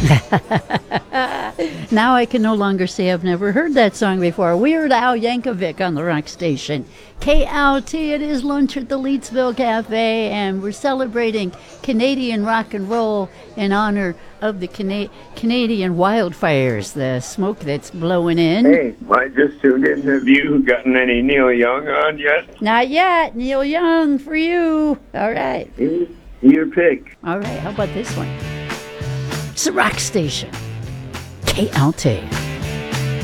Now I can no longer say I've never heard that song before. Weird Al Yankovic on the rock station. KLT, it is lunch at the Leedsville Cafe, and we're celebrating Canadian rock and roll in honor of the Canadian wildfires, the smoke that's blowing in. Hey, I just tuned in. Have you gotten any Neil Young on yet? Not yet. Neil Young for you. All right. Your pick. All right, how about this one? It's the rock station. KLT.